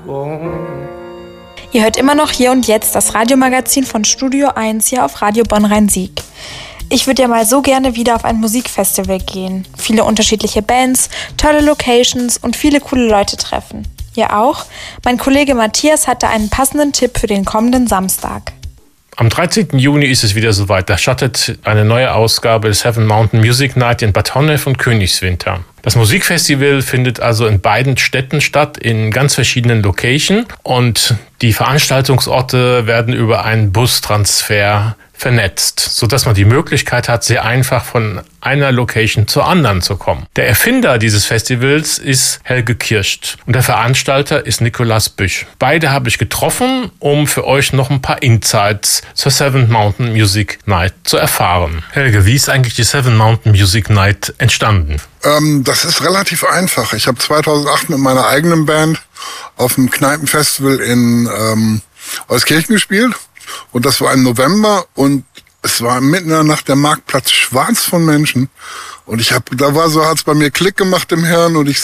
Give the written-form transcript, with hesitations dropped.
Ihr hört immer noch Hier und Jetzt, das Radiomagazin von Studio 1 hier auf Radio Bonn-Rhein-Sieg. Ich würde ja mal so gerne wieder auf ein Musikfestival gehen, viele unterschiedliche Bands, tolle Locations und viele coole Leute treffen. Ihr auch? Mein Kollege Matthias hatte einen passenden Tipp für den kommenden Samstag. Am 13. Juni ist es wieder soweit. Da startet eine neue Ausgabe des Seven Mountain Music Night in Bad Honnef und Königswinter. Das Musikfestival findet also in beiden Städten statt, in ganz verschiedenen Locations. Und die Veranstaltungsorte werden über einen Bustransfer vernetzt, sodass man die Möglichkeit hat, sehr einfach von einer Location zur anderen zu kommen. Der Erfinder dieses Festivals ist Helge Kirscht und der Veranstalter ist Nikolaus Büsch. Beide habe ich getroffen, um für euch noch ein paar Insights zur Seven Mountain Music Night zu erfahren. Helge, wie ist eigentlich die Seven Mountain Music Night entstanden? Das ist relativ einfach. Ich habe 2008 mit meiner eigenen Band auf einem Kneipenfestival in Euskirchen gespielt. Und das war im November und es war mitten in der Nacht der Marktplatz schwarz von Menschen. Und hat's bei mir Klick gemacht im Hirn und ich